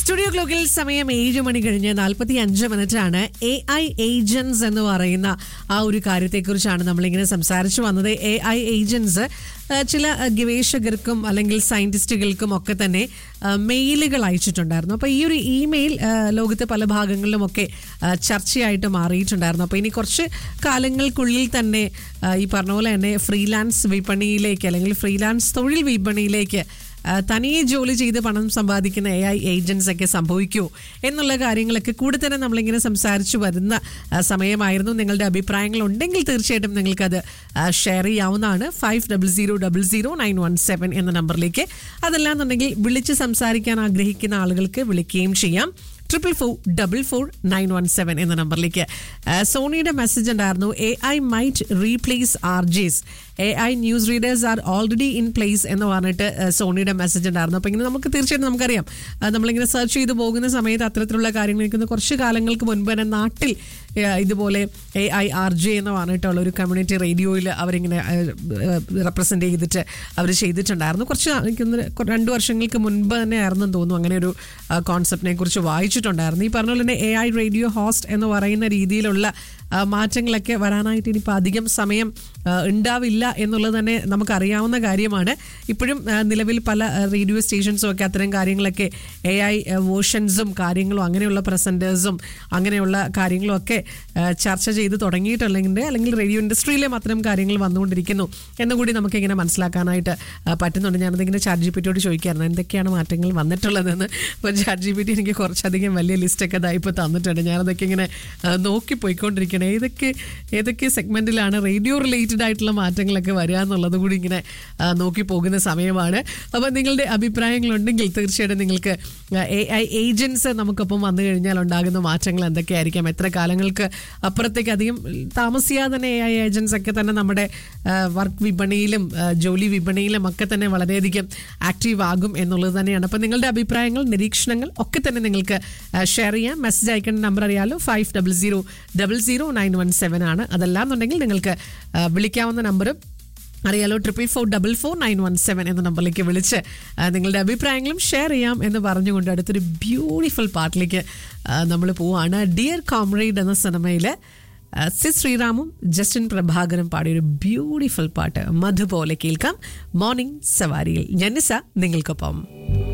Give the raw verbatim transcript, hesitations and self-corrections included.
Studio ക്ലോക്കിൽ സമയം ഏഴ് മണി കഴിഞ്ഞ് നാൽപ്പത്തി അഞ്ച് മിനിറ്റ് ആണ്. എ ഐ ഏജൻസ് എന്ന് പറയുന്ന ആ ഒരു കാര്യത്തെക്കുറിച്ചാണ് നമ്മളിങ്ങനെ സംസാരിച്ചു വന്നത്. എ ഐ ഏജൻസ് ചില ഗവേഷകർക്കും അല്ലെങ്കിൽ സയന്റിസ്റ്റുകൾക്കും ഒക്കെ തന്നെ മെയിലുകൾ അയച്ചിട്ടുണ്ടായിരുന്നു. അപ്പോൾ ഈ ഒരു ഇമെയിൽ ലോകത്തെ പല ഭാഗങ്ങളിലുമൊക്കെ ചർച്ചയായിട്ട് മാറിയിട്ടുണ്ടായിരുന്നു. അപ്പോൾ ഇനി കുറച്ച് കാലങ്ങൾക്കുള്ളിൽ തന്നെ ഈ പറഞ്ഞ പോലെ തന്നെ ഫ്രീലാൻസ് വിപണിയിലേക്ക് അല്ലെങ്കിൽ ഫ്രീലാൻസ് തൊഴിൽ വിപണിയിലേക്ക് തനിയെ ജോലി ചെയ്ത് പണം സമ്പാദിക്കുന്ന എ ഐ ഏജൻസ് ഒക്കെ സംഭവിക്കുമോ എന്നുള്ള കാര്യങ്ങളൊക്കെ കൂടെ തന്നെ നമ്മളിങ്ങനെ സംസാരിച്ചു വരുന്ന സമയമായിരുന്നു. നിങ്ങളുടെ അഭിപ്രായങ്ങൾ ഉണ്ടെങ്കിൽ തീർച്ചയായിട്ടും നിങ്ങൾക്കത് ഷെയർ ചെയ്യാവുന്നതാണ്. Five double zero double zero nine one seven എന്ന നമ്പറിലേക്ക്. അതല്ലാന്നുണ്ടെങ്കിൽ വിളിച്ച് സംസാരിക്കാൻ ആഗ്രഹിക്കുന്ന ആളുകൾക്ക് വിളിക്കുകയും ചെയ്യാം. Triple four double four nine one seven എന്ന നമ്പറിലേക്ക്. സോണിയുടെ മെസ്സേജ് ഉണ്ടായിരുന്നു, A I might replace R ജെസ്, A I news readers are already in place എന്ന് പറഞ്ഞിട്ട് സോണിയുടെ മെസ്സേജ് ഉണ്ടായിരുന്നു. അപ്പോൾ ഇങ്ങനെ നമുക്ക് തീർച്ചയായിട്ടും നമുക്കറിയാം, നമ്മളിങ്ങനെ സെർച്ച് ചെയ്ത് പോകുന്ന സമയത്ത് അത്തരത്തിലുള്ള കാര്യങ്ങൾ നിൽക്കുന്ന കുറച്ച് കാലങ്ങൾക്ക് മുൻപ് തന്നെ നാട്ടിൽ ഇതുപോലെ എ ഐ ആർ ജെ എന്ന് പറഞ്ഞിട്ടുള്ള ഒരു കമ്മ്യൂണിറ്റി റേഡിയോയിൽ അവരിങ്ങനെ റെപ്രസെൻ്റ് ചെയ്തിട്ട് അവർ ചെയ്തിട്ടുണ്ടായിരുന്നു. കുറച്ച് എനിക്കൊന്ന് രണ്ട് വർഷങ്ങൾക്ക് മുൻപ് തന്നെ ആയിരുന്നു തോന്നുന്നു അങ്ങനെ ഒരു കോൺസെപ്റ്റിനെ കുറിച്ച് വായിച്ചിട്ടുണ്ടായിരുന്നു. ഈ പറഞ്ഞ പോലെ തന്നെ എ ഐ റേഡിയോ ഹോസ്റ്റ് എന്ന് പറയുന്ന രീതിയിലുള്ള മാറ്റങ്ങളൊക്കെ വരാനായിട്ട് ഇനിയിപ്പോൾ അധികം സമയം ഉണ്ടാവില്ല എന്നുള്ളത് തന്നെ നമുക്കറിയാവുന്ന കാര്യമാണ്. ഇപ്പോഴും നിലവിൽ പല റേഡിയോ സ്റ്റേഷൻസും ഒക്കെ അത്തരം കാര്യങ്ങളൊക്കെ എ ഐ വേർഷൻസും കാര്യങ്ങളും അങ്ങനെയുള്ള പ്രസൻറ്റേഴ്സും അങ്ങനെയുള്ള കാര്യങ്ങളും ഒക്കെ ചർച്ച ചെയ്ത് തുടങ്ങിയിട്ടുണ്ടെങ്കിൽ അല്ലെങ്കിൽ റേഡിയോ ഇൻഡസ്ട്രിയിലും അത്തരം കാര്യങ്ങൾ വന്നുകൊണ്ടിരിക്കുന്നു എന്നുകൂടി നമുക്കിങ്ങനെ മനസ്സിലാക്കാനായിട്ട് പറ്റുന്നുണ്ട്. ഞാനതിങ്ങനെ ചാറ്റ് ജി പി ടിയോട് ചോദിക്കായിരുന്നു എന്തൊക്കെയാണ് മാറ്റങ്ങൾ വന്നിട്ടുള്ളതെന്ന്. അപ്പോൾ ചാറ്റ് ജി പി ടി എനിക്ക് കുറച്ചധികം വലിയ ലിസ്റ്റൊക്കെ ഇതായിപ്പോൾ തന്നിട്ടുണ്ട്. ഞാനതൊക്കെ ഇങ്ങനെ നോക്കി പോയിക്കൊണ്ടിരിക്കണം. ഏതൊക്കെ ഏതൊക്കെ സെഗ്മെൻറ്റിലാണ് റേഡിയോ റിലേറ്റഡ് ആയിട്ടുള്ള മാറ്റങ്ങളൊക്കെ വരിക എന്നുള്ളത് കൂടി ഇങ്ങനെ നോക്കി പോകുന്ന സമയമാണ്. അപ്പോൾ നിങ്ങളുടെ അഭിപ്രായങ്ങളുണ്ടെങ്കിൽ തീർച്ചയായിട്ടും നിങ്ങൾക്ക് എ ഐ ഏജൻസ് നമുക്കൊപ്പം വന്നു കഴിഞ്ഞാൽ ഉണ്ടാകുന്ന മാറ്റങ്ങൾ എന്തൊക്കെയായിരിക്കാം, എത്ര കാലങ്ങൾക്ക് അപ്പുറത്തേക്ക് അധികം താമസിയാതെ തന്നെ എ ഐ ഏജൻസ് ഒക്കെ തന്നെ നമ്മുടെ വർക്ക് വിപണിയിലും ജോലി വിപണിയിലും ഒക്കെ തന്നെ വളരെയധികം ആക്റ്റീവ് ആകും എന്നുള്ളത് തന്നെയാണ്. അപ്പോൾ നിങ്ങളുടെ അഭിപ്രായങ്ങൾ നിരീക്ഷണങ്ങൾ ഒക്കെ തന്നെ നിങ്ങൾക്ക് ഷെയർ ചെയ്യാം. മെസ്സേജ് അയക്കേണ്ട നമ്പർ അറിയാലോ, five double zero double zero nine one seven ആണ്. അതല്ലാന്നുണ്ടെങ്കിൽ നിങ്ങൾക്ക് വിളിക്കാവുന്ന നമ്പറും അറിയാലോ, triple four double four nine one seven എന്ന നമ്പറിലേക്ക് വിളിച്ച് നിങ്ങളുടെ അഭിപ്രായങ്ങളും ഷെയർ ചെയ്യാം എന്ന് പറഞ്ഞുകൊണ്ട് അടുത്തൊരു ബ്യൂട്ടിഫുൾ പാട്ടിലേക്ക് നമ്മൾ പോവാണ്. ഡിയർ കോമ്രേഡ് എന്ന സിനിമയിൽ സി ശ്രീറാമും ജസ്റ്റിൻ പ്രഭാകരും പാടിയൊരു ബ്യൂട്ടിഫുൾ പാട്ട് മധു പോലെ കേൾക്കാം മോർണിംഗ് സവാരിയിൽ. ജനിസ നിങ്ങൾക്കൊപ്പം.